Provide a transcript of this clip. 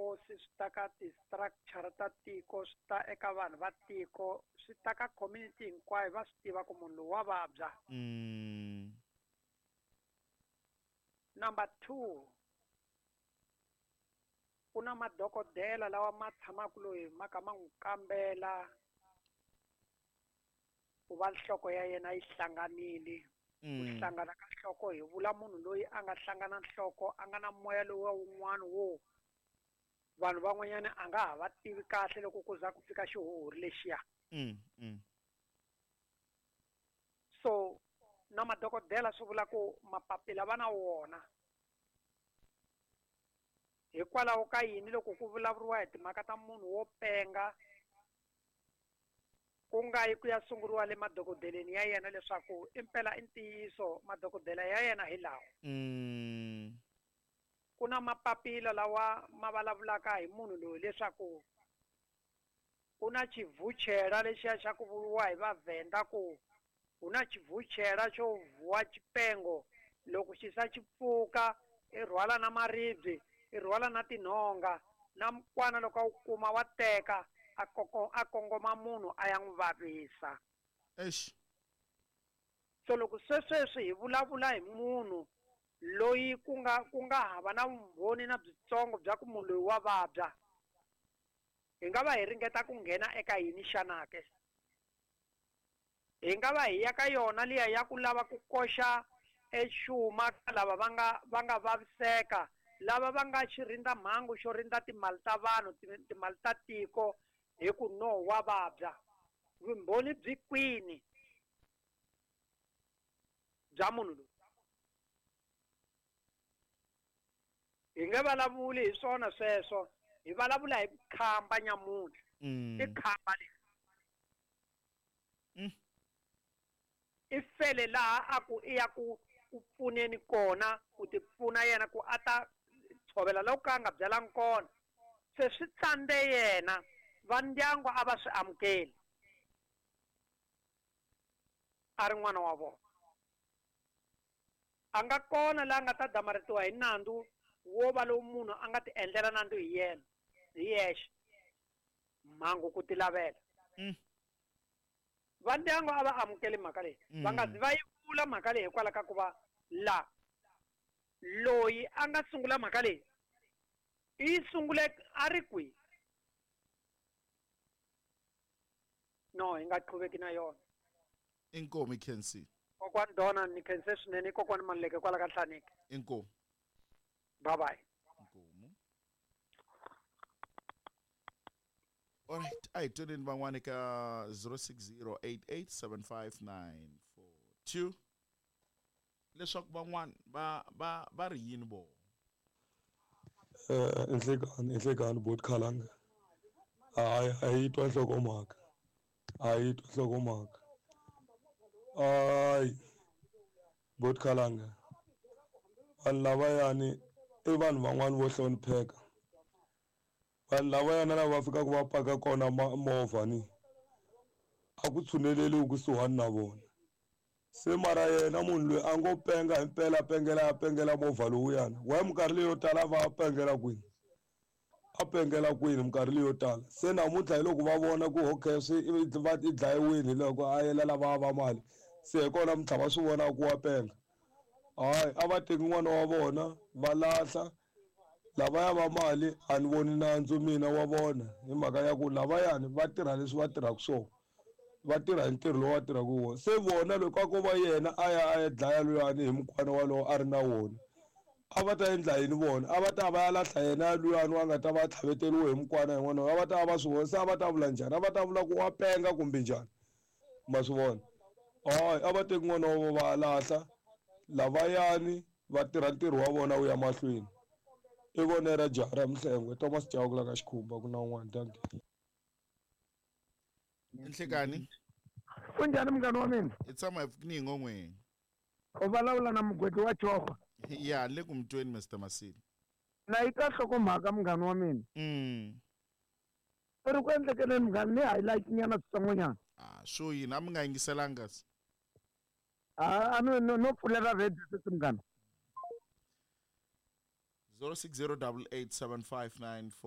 hosi swi ta ka ti-structure ta tiko swi ta eka vanhu va tiko swi ta ka community hinkwayo va swi tiva ku munhu loyi wa vabya. Number 2, ku na madokodela lawa ma tshamaka loyi ma ka ma n'wi kambela ku va nhloko ya yena yi hlanganile. Ku hlangana ka nhloko hi vula munhu loyi a nga hlangana nhloko a nga na moya lowa wun'wana wo vanhu van'wanyana a nga ha va tivi kahle loko ku za ku fika xihuhuri lexiya. So na madokodela swi vula ku mapapila va na wona. Hikwalaho ka yini loko ku vulavuriwa hi timhaka ta munhu wo penga ku nga yi ku ya sunguriwa le madokodeleni ya yena leswaku impela i ntiyiso madokodela ya yena hi lawa. Ku na mapapila lawa ma vulavulaka hi munhu loyi leswaku ku na xivhuchela lexiya xa ku vuriwa hi vaVenda ku ku na xivhuchela xo vuwa xipengo loko xi sa xi pfuka i rhwala na maribye i rhwala na tinhonga na mukwana loko a wu kuma wa teka a kongoma munhu a ya n'wi vavisa. So loko sweswi hi vulavula hi munhu loyi ku nga hava na vumbhoni na byitsongo bya ku munhu loyi wa vabya, hi nga va hi ringeta ku nghena eka yini xana ke? Hi nga va hi ya ka yona liya ya ku lava ku koxa exuma ka lava va nga vaviseka, lava va nga xirindamhangu xo rindza timali ta vanhu, timali ta tiko hi ku no wa vabya. Vumbhoni byi kwini bya munhu loyi? Hi nga vulavuli hi swona sweswo, hi vulavula hi khamba nyamuntlha. I khamba leri i fele laha a ku i ya ku pfuneni kona ku ti pfuna yena ku a ta tshovela loko ka nga byalanga kona. Se swi tsande yena, va ndyangu a va swi amukeli a ri n'wana wa vona. A nga kona laha nga ta damarhetiwa hi nandzu wo va lowu munhu a nga ti endlela nandzu hi yena hi yexe, mhangu ku ti lavela. Va ndyangu a va amukeli mhaka leyi, va nga zi va yi vula mhaka leyi hikwalaho ka ku va la loyi a nga sungula mhaka leyi i sungule a ri kwihi? No, hi nga qhuveki na yona. Inkomo ikhensi. Kokwani Dona ni khense swinene, kokwani Maluleke kwala ka Nhlaneki. Inkomo. Bye bye. Inkomo. Alright, ai tune van'wani ka 0608875942 leswaku van'wani va ri yini vo? Inhlekani bot Khalanga. Hayi twa nhlokomhaka. Hayi twa nhlokomhaka. Hayi bot Khalanga. Vanhu lavayani i vanhu van'wani vo hlonipheka. Vanhu lavayana lava fikaka va paka kona movha ni a ku tshuneleli kusuhani na vona. Se mara yena munhu loyi a ngo penga impela pengela movha lowuyani. Wa minkarhi leyo tala va pengela kwini? A pengela kwini minkarhi leyo tala? Se namuntlha hi loko va vona ku okay swi va i dlayiwini loko a yela lava va mali. Se hi kona mintlha va swi vona ku wa penga. Hayi a va teki n'wana wa vona va lahla. Lavaya va mali a ni voni nandzu mina wa vona hi mhaka ya ku lavayani va tirha leswi va tirhaka swona. Va tirha hi ntirho lowu va tirhaka wona. Se vona loko a ko va yena a ya dlaya luyani hi mukwana walowo a ri na wona, a va ta endla yini vona? A va ta va ya lahla yena luyani wa nga ta va tlhaveteriwe hi mukwana hi n'wana, a va ta va swi vona. Se a va ta vula njhani? A va ta vula ku wa penga kumbe njhani? Ma swi vona? Hayi a va teki n'wana wa va lahla. Lavayani va tirha ntirho wa vona wu ya mahlweni. I vonera Jara Mhlengwe, Thomas Chauke la ka Xikhumba ku na un'wana tanki. Inhlekani. Kunjani mngani wa mina? I tshama hi pfukini ngongweni. U vulavula na mugwedi wa Choko. Ya le ku mtweni Mr Masili. Na yi ka nhlokomhaka mngani wa mina. U ri ku endlekeleni mngani ni highlight nyana switsongonyana. Swo yini a mi nga yingiselanga? No pfulela radio sesi mngani. 0608875942